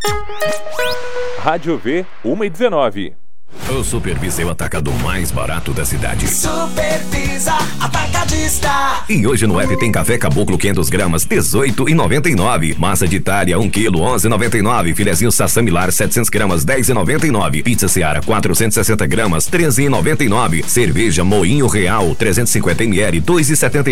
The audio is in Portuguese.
Rádio V, 1h19. O Super Visa é o atacado mais barato da cidade. Super Visa Atacadista. E hoje no app tem café caboclo 500 gramas, R$18,99. Massa de Itália, 1 kg, R$11,99. Filezinho Sassamilar, 700 gramas, R$10,99. Pizza Seara, 460 gramas, R$13,99. Cerveja Moinho Real, 350 ml, R$2,79.